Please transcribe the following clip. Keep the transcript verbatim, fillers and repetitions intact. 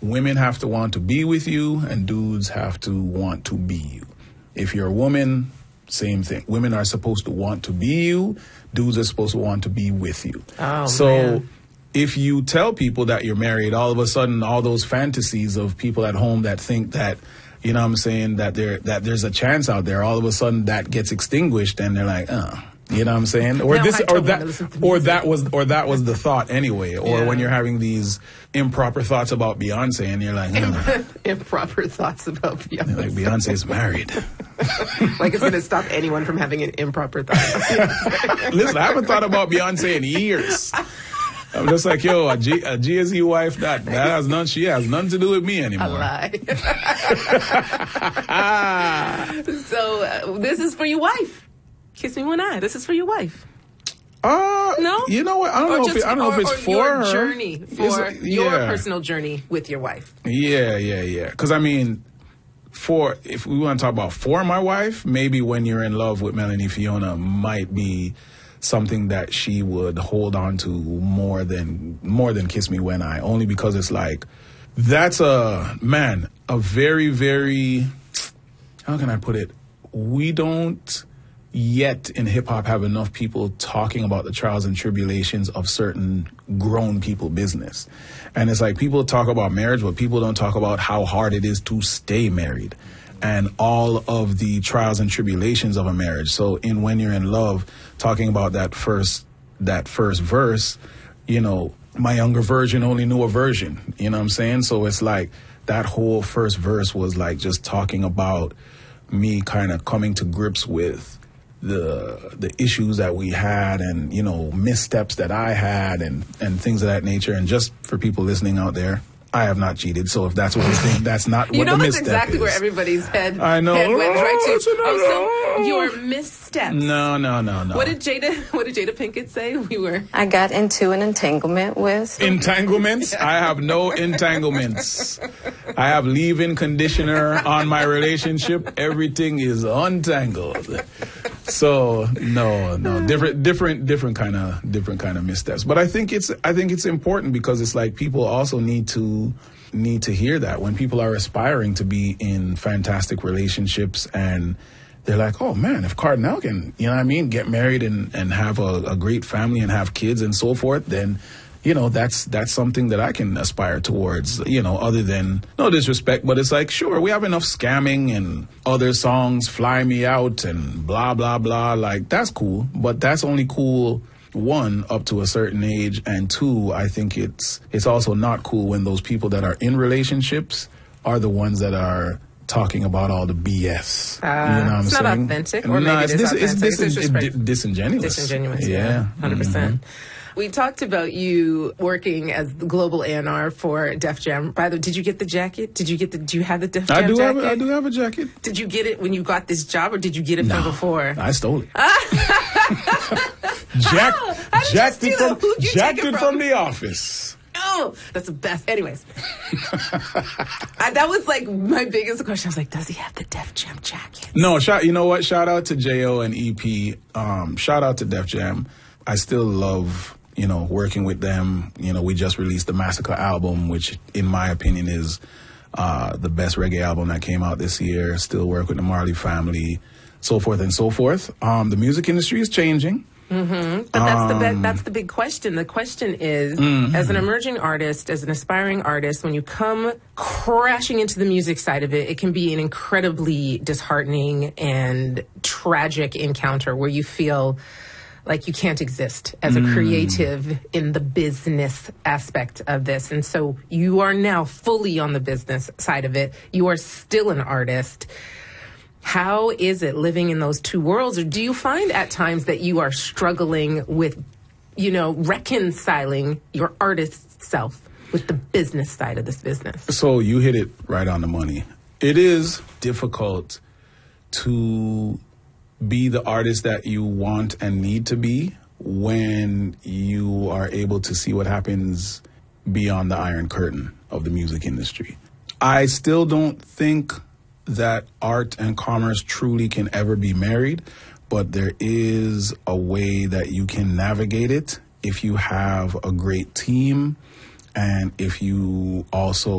women have to want to be with you and dudes have to want to be you. If you're a woman, same thing. Women are supposed to want to be you. Dudes are supposed to want to be with you. Oh, so man. If you tell people that you're married, all of a sudden, all those fantasies of people at home that think that, you know what I'm saying, that there that there's a chance out there, all of a sudden that gets extinguished and they're like, uh, you know what I'm saying? Or no, this I or don't that wanna listen to or music. that was or that was the thought anyway. Or Yeah. when you're having these improper thoughts about Beyonce and you're like, uh, Improper thoughts about Beyonce. like Beyonce's married. Like it's going to stop anyone from having an improper thought about Beyonce. Listen, I haven't thought about Beyonce in years. I'm just like, yo, a, G, a G S E wife, that, that has none, she has nothing to do with me anymore. A lie. So uh, this is for your wife. Kiss me one eye. This is for your wife. Uh, No? You know what? I don't Or know just- if it, I don't know or- if it's or for your her. journey, for It's- your yeah. personal journey with your wife. Yeah, yeah, yeah. Because I mean, for if we want to talk about for my wife, maybe when you're in love with Melanie Fiona might be something that she would hold on to more than more than Kiss Me When I, only because it's like that's a man a very very how can I put it? We don't yet in hip hop have enough people talking about the trials and tribulations of certain grown people business. And it's like people talk about marriage, but people don't talk about how hard it is to stay married and all of the trials and tribulations of a marriage. So in When You're in Love, talking about that first that first verse, you know, my younger version only knew a version, you know what I'm saying? So it's like that whole first verse was like just talking about me kind of coming to grips with the the issues that we had and, you know, missteps that I had and, and things of that nature. And just for people listening out there, I have not cheated. So if that's what you think, that's not You what know the that's misstep exactly is. where everybody's head, I know. head went right Oh, to. Oh, so no. your missteps. No, no, no, no. What did Jada What did Jada Pinkett say? We were I got into an entanglement with. Entanglements? I have no entanglements. I have leave-in conditioner on my relationship. Everything is untangled. So no, no, different, different, different kind of, different kind of missteps. But I think it's, I think it's important because it's like people also need to need to hear that when people are aspiring to be in fantastic relationships and they're like, oh man, if Cardinal can, you know what I mean, get married and, and have a, a great family and have kids and so forth, then, you know, that's that's something that I can aspire towards, you know, other than, no disrespect, but it's like, sure, we have enough scamming and other songs, Fly Me Out and blah, blah, blah. Like, that's cool, but that's only cool, one, up to a certain age, and two, I think it's it's also not cool when those people that are in relationships are the ones that are talking about all the B S. Uh, you know what I'm it's not saying? authentic, or Nah, maybe it is dis- authentic. It's dis- disrespect- di- disingenuous. disingenuous. Yeah, Yeah, one hundred percent. Mhm. We talked about you working as the global A and R for Def Jam. By the way, did you get the jacket? Did you get the? Do you have the Def Jam I do jacket? have a, I do have a jacket. Did you get it when you got this job, or did you get it No, from before? I stole it. Jack, How did you jacked steal it from, it? Who'd you jacked take it it from? from the office. Oh, that's the best. Anyways, I, that was like my biggest question. I was like, does he have the Def Jam jacket? No, shout. You know what? Shout out to J O and E P. Um, shout out to Def Jam. I still love, you know, working with them. You know, we just released the Massacre album, which, in my opinion, is uh, the best reggae album that came out this year. Still work with the Marley family, so forth and so forth. Um, the music industry is changing. Mm-hmm. But that's the Um, be- that's the big question. The question is, Mhm. as an emerging artist, as an aspiring artist, when you come crashing into the music side of it, it can be an incredibly disheartening and tragic encounter where you feel like you can't exist as a Mm. creative in the business aspect of this. And so you are now fully on the business side of it. You are still an artist. How is it living in those two worlds? Or do you find at times that you are struggling with, you know, reconciling your artist self with the business side of this business? So you hit it right on the money. It is difficult to be the artist that you want and need to be when you are able to see what happens beyond the iron curtain of the music industry. I still don't think that art and commerce truly can ever be married, but there is a way that you can navigate it if you have a great team and if you also